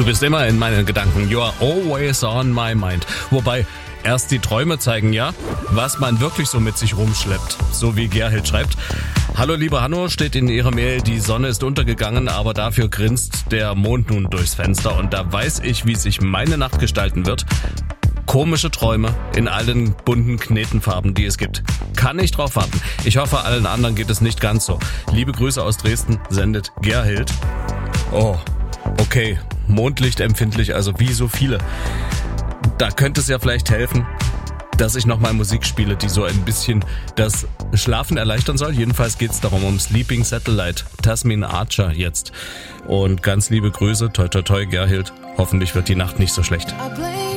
Du bist immer in meinen Gedanken. You are always on my mind. Wobei erst die Träume zeigen ja, was man wirklich so mit sich rumschleppt. So wie Gerhild schreibt. Hallo lieber Hanno, steht in ihrer Mail, die Sonne ist untergegangen, aber dafür grinst der Mond nun durchs Fenster. Und da weiß ich, wie sich meine Nacht gestalten wird. Komische Träume in allen bunten Knetenfarben, die es gibt. Kann ich drauf warten. Ich hoffe, allen anderen geht es nicht ganz so. Liebe Grüße aus Dresden, sendet Gerhild. Oh, okay. Mondlichtempfindlich, also wie so viele. Da könnte es ja vielleicht helfen, dass ich nochmal Musik spiele, die so ein bisschen das Schlafen erleichtern soll. Jedenfalls geht es darum, um Sleeping Satellite, Tasmin Archer jetzt. Und ganz liebe Grüße, toi toi toi Gerhild. Hoffentlich wird die Nacht nicht so schlecht.